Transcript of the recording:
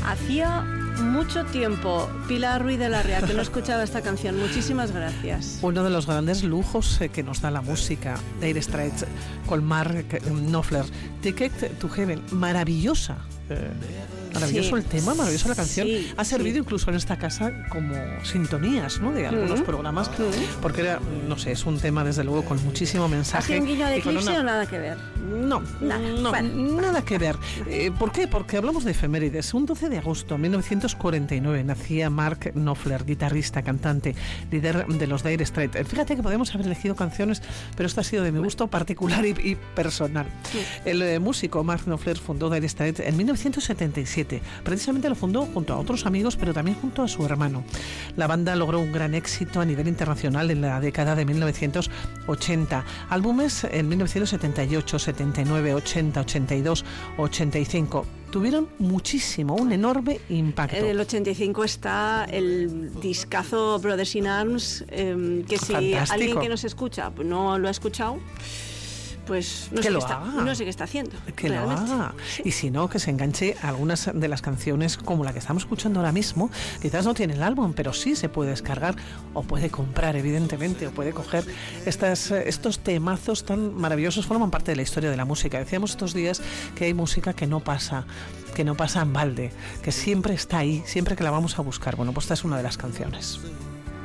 Hacía mucho tiempo, Pilar Ruiz de Larrea, que no escuchaba esta canción. Muchísimas gracias. Uno de los grandes lujos que nos da la música, Dire Straits con Mark Knopfler, Ticket to Heaven, maravillosa. Maravilloso el tema, maravillosa la canción. Ha servido incluso en esta casa como sintonías, ¿no?, de algunos programas, porque era, no sé, es un tema desde luego con muchísimo mensaje. ¿Hace un guiño de Eclipse o nada que ver? No, nada que ver. ¿Por qué? Porque hablamos de efemérides. Un 12 de agosto de 1949 nacía Mark Knopfler, guitarrista, cantante, líder de los Dire Straits. Fíjate que podemos haber elegido canciones, pero esta ha sido de mi gusto particular y personal. El músico Mark Knopfler fundó Dire Straits en 1977. Precisamente lo fundó junto a otros amigos, pero también junto a su hermano. La banda logró un gran éxito a nivel internacional en la década de 1980. Álbumes en 1978, 79, 80, 82, 85. Tuvieron un enorme impacto. En el 85 está el discazo Brothers in Arms, que si Fantástico. Alguien que nos escucha pues no lo ha escuchado, pues no sé qué está haciendo. Que lo haga. Y si no, que se enganche a algunas de las canciones como la que estamos escuchando ahora mismo. Quizás no tiene el álbum, pero sí se puede descargar o puede comprar, evidentemente, o puede coger estos temazos tan maravillosos. Forman parte de la historia de la música. Decíamos estos días que hay música que no pasa en balde, que siempre está ahí, siempre que la vamos a buscar. Bueno, pues esta es una de las canciones.